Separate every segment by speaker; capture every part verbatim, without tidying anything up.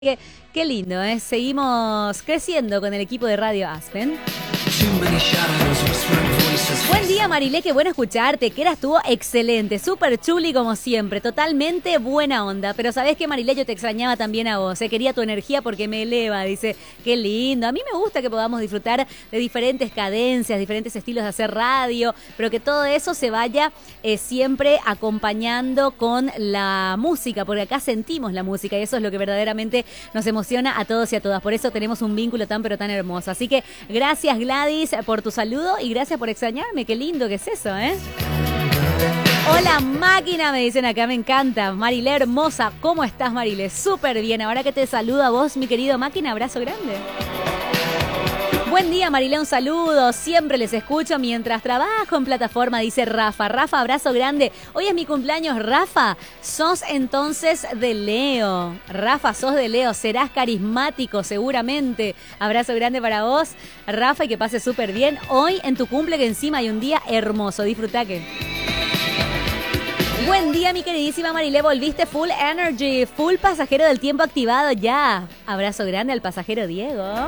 Speaker 1: Qué, qué lindo, ¿eh? Seguimos creciendo con el equipo de Radio Aspen. Buen día, Marilé, qué bueno escucharte. Que era estuvo excelente, súper chuli como siempre, totalmente buena onda. Pero sabés que, Marilé, yo te extrañaba también a vos, ¿eh? Quería tu energía porque me eleva, dice. Qué lindo. A mí me gusta que podamos disfrutar de diferentes cadencias, diferentes estilos de hacer radio, pero que todo eso se vaya eh, siempre acompañando con la música, porque acá sentimos la música y eso es lo que verdaderamente nos emociona a todos y a todas. Por eso tenemos un vínculo tan pero tan hermoso. Así que gracias, Gladys, por tu saludo y gracias por extrañarme. Qué lindo que es eso, ¿eh? Hola, máquina, me dicen acá, me encanta. Marilé hermosa, ¿cómo estás, Marilé? Súper bien. Ahora que te saludo a vos, mi querido máquina, abrazo grande. Buen día, Marilé, un saludo. Siempre les escucho mientras trabajo en plataforma, dice Rafa. Rafa, abrazo grande. Hoy es mi cumpleaños, Rafa. Sos entonces de Leo. Rafa, sos de Leo. Serás carismático, seguramente. Abrazo grande para vos, Rafa, y que pases súper bien. Hoy en tu cumple, que encima hay un día hermoso. Disfruta que... Buen día, mi queridísima Marilé, volviste full energy, full pasajero del tiempo activado ya. Abrazo grande al pasajero Diego.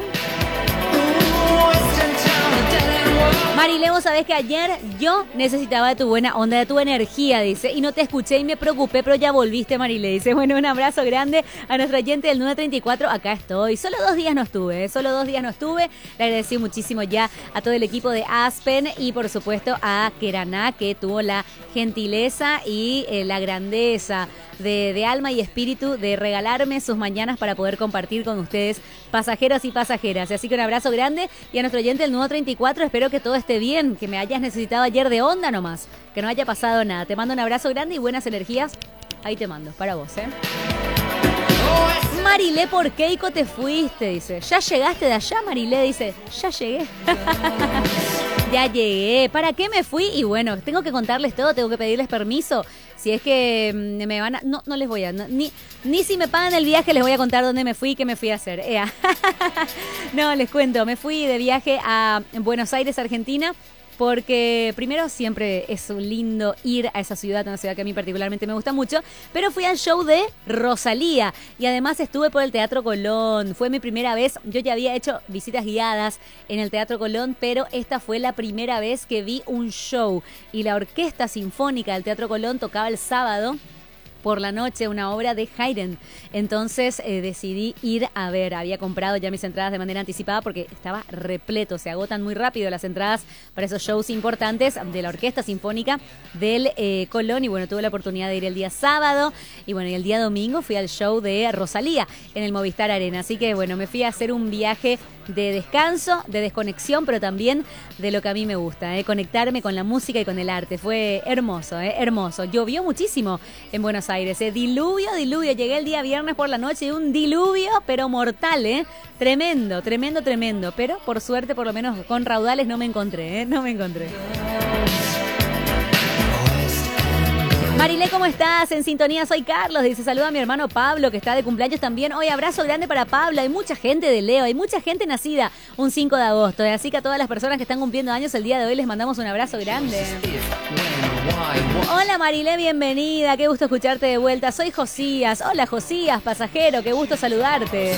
Speaker 1: Marilé, vos sabés que ayer yo necesitaba de tu buena onda, de tu energía, dice, y no te escuché y me preocupé, pero ya volviste, Marilé, dice. Bueno, un abrazo grande a nuestra oyente del nueve treinta y cuatro, acá estoy. Solo dos días no estuve, ¿eh? solo dos días no estuve. Le agradecí muchísimo ya a todo el equipo de Aspen y por supuesto a Keraná, que tuvo la gentileza y eh, la grandeza de, de alma y espíritu de regalarme sus mañanas para poder compartir con ustedes, pasajeros y pasajeras. Así que un abrazo grande y a nuestro oyente del nueve treinta y cuatro, espero que todo esté bien, que me hayas necesitado ayer de onda nomás, que no haya pasado nada. Te mando un abrazo grande y buenas energías. Ahí te mando, para vos, ¿eh? Marilé, ¿por Keiko te fuiste? Dice. ¿Ya llegaste de allá, Marilé? Dice, ya llegué. Ya llegué. ¿Para qué me fui? Y bueno, tengo que contarles todo, tengo que pedirles permiso. Si es que me van a... No, no les voy a... No, ni, ni si me pagan el viaje les voy a contar dónde me fui y qué me fui a hacer. Ea. No, les cuento. Me fui de viaje a Buenos Aires, Argentina, porque primero siempre es lindo ir a esa ciudad, una ciudad que a mí particularmente me gusta mucho, pero fui al show de Rosalía y además estuve por el Teatro Colón. Fue mi primera vez, yo ya había hecho visitas guiadas en el Teatro Colón, pero esta fue la primera vez que vi un show y la Orquesta Sinfónica del Teatro Colón tocaba el sábado por la noche una obra de Haydn. Entonces eh, decidí ir a ver. Había comprado ya mis entradas de manera anticipada porque estaba repleto. Se agotan muy rápido las entradas para esos shows importantes de la Orquesta Sinfónica del eh, Colón. Y bueno, tuve la oportunidad de ir el día sábado. Y bueno, y el día domingo fui al show de Rosalía en el Movistar Arena. Así que bueno, me fui a hacer un viaje de descanso, de desconexión, pero también de lo que a mí me gusta, ¿eh? Conectarme con la música y con el arte. Fue hermoso, ¿eh? hermoso. Llovió muchísimo en Buenos Aires, ¿eh? diluvio, diluvio. Llegué el día viernes por la noche y un diluvio, pero mortal, ¿eh? Tremendo, tremendo, tremendo. Pero por suerte, por lo menos con raudales no me encontré, ¿eh? no me encontré. Marilé, ¿cómo estás? En sintonía, soy Carlos. Dice, saluda a mi hermano Pablo, que está de cumpleaños también. Hoy abrazo grande para Pablo. Hay mucha gente de Leo, hay mucha gente nacida un cinco de agosto. Así que a todas las personas que están cumpliendo años el día de hoy les mandamos un abrazo grande. Hola, Marilé, bienvenida. Qué gusto escucharte de vuelta. Soy Josías. Hola, Josías, pasajero. Qué gusto saludarte.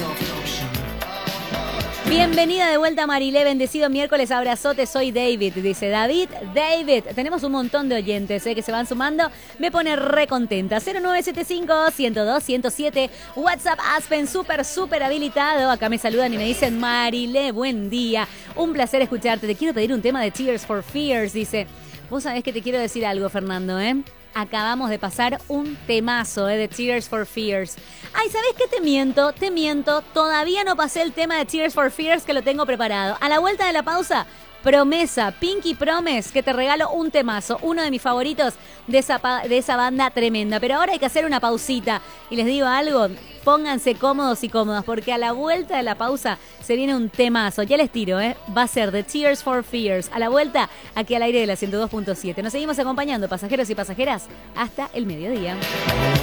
Speaker 1: Bienvenida de vuelta, Marilé, bendecido miércoles, abrazote, soy David, dice David, David, tenemos un montón de oyentes eh, que se van sumando, me pone re contenta, cero nueve siete cinco, uno cero dos, uno cero siete, WhatsApp Aspen, súper, súper habilitado, acá me saludan y me dicen, Marilé, buen día, un placer escucharte, te quiero pedir un tema de Tears for Fears, dice, vos sabés que te quiero decir algo, Fernando, ¿eh? Acabamos de pasar un temazo eh, de Tears for Fears. Ay, ¿sabés qué? Te miento, te miento. Todavía no pasé el tema de Tears for Fears que lo tengo preparado. A la vuelta de la pausa, promesa, Pinky Promise, que te regalo un temazo. Uno de mis favoritos de esa, de esa banda tremenda. Pero ahora hay que hacer una pausita. Y les digo algo, pónganse cómodos y cómodas, porque a la vuelta de la pausa se viene un temazo. Ya les tiro, ¿eh? Va a ser de Tears for Fears. A la vuelta, aquí al aire de la ciento dos punto siete. Nos seguimos acompañando, pasajeros y pasajeras, hasta el mediodía.